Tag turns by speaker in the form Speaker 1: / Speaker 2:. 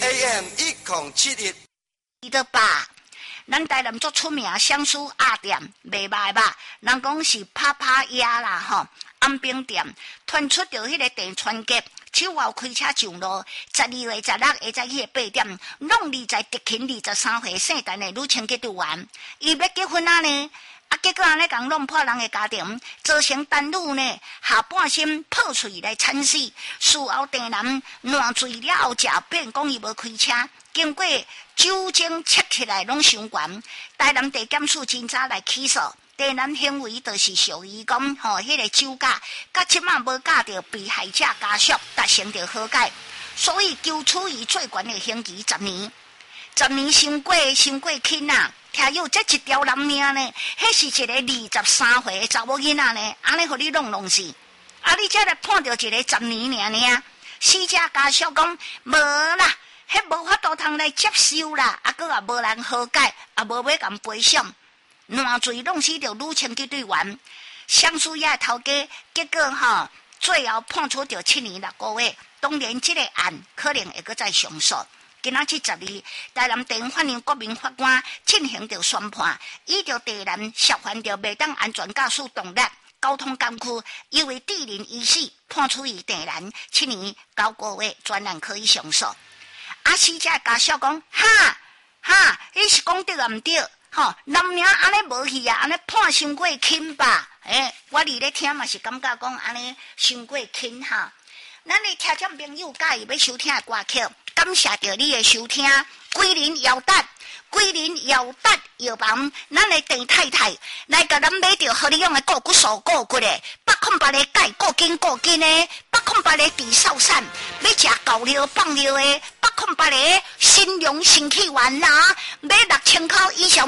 Speaker 1: AM 1071。
Speaker 2: 记得吧？咱台南足出名香酥鸭店，卖卖吧，人讲是啪啪鸭啦吼。安平店传出着迄个电传机，手后开车上路。12月16下早起8点，拢立在德勤23岁圣诞的女青结队员，伊要结婚啊呢？结果安尼共弄破人的家庭，造成单女呢下半身破碎来惨死。事后地男烂醉了后，才变讲伊无开车，经过酒精测起来拢伤悬。台南地检署侦查来起诉。地男行为就是属于讲迄个酒驾，甲即马无驾着被害者家属达成着和解，所以求处以最悬的刑期10年。10年伤过轻啊！听有这一条人命呢，迄是一个23岁的查某囡仔呢，安尼互你弄死，你才来判着一个10年尔。死者家属讲无啦，迄无法度通来接受啦，佫也无人和解，也无要共赔偿。烂醉弄死着女青级队员，相思也头家，结果最后判处着7年6个月。当然，这个案可能会搁再上诉。今仔日12日，台南地方法院国民法官进行着宣判，依着地南涉犯着未当安全驾驶动力交通监区，因为地灵医师判处于地南7年9个月，专案可以上诉。死者家属讲伊是讲对啊毋对？男命安尼无去啊，安尼判伤过轻吧？我伫咧听嘛是感觉讲安尼伤过轻哈。咱的听众朋友介意要收听的歌曲，感谢着你的收听。桂林摇蛋药房，咱的陈太太来甲咱买着互你用的固骨素固骨的，808的钙固筋的，808的地少散，要食高料放料的，808的新荣新气丸啦，买6000块以上。